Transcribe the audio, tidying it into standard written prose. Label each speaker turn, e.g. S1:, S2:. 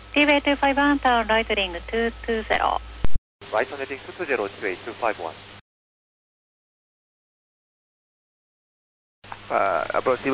S1: Seaway 251, turn right heading 220.
S2: Right on heading 220, Seaway 251.
S3: Approach